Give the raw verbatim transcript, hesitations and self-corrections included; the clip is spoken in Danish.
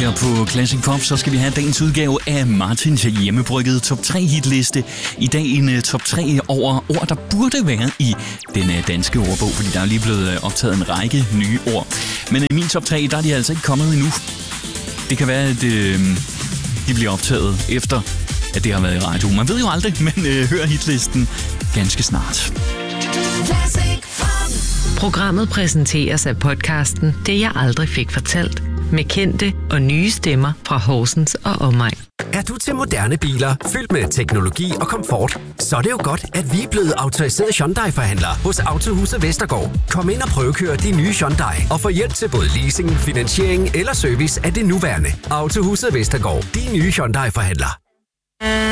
her på Classic Pop, så skal vi have dagens udgave af Martins hjemmebryggede top tre hitliste. I dag en uh, top tre over ord, der burde være i den uh, danske ordbog, fordi der er lige blevet uh, optaget en række nye ord. Men i uh, min top tre, der er de altså ikke kommet endnu. Det kan være, at uh, de bliver optaget efter, at det har været i radio. Man ved jo aldrig, men uh, hør hitlisten ganske snart. Programmet præsenteres af podcasten Det jeg aldrig fik fortalt, med kendte og nye stemmer fra Horsens og omegn. Er du til moderne biler, fyldt med teknologi og komfort? Så er det jo godt, at vi er blevet autoriseret Hyundai-forhandlere hos Autohuset Vestergaard. Kom ind og prøvekør de nye Hyundai og få hjælp til både leasing, finansiering eller service af det nuværende. Autohuset Vestergaard, de nye Hyundai-forhandlere.